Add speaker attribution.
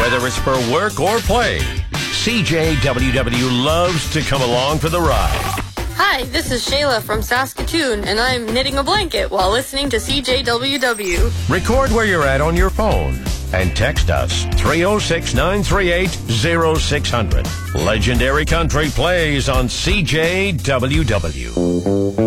Speaker 1: Whether it's for work or play, CJWW loves to come along for the ride.
Speaker 2: Hi, this is Shayla from Saskatoon, and I'm knitting a blanket while listening to CJWW.
Speaker 1: Record where you're at on your phone and text us 306-938-0600. Legendary Country plays on CJWW.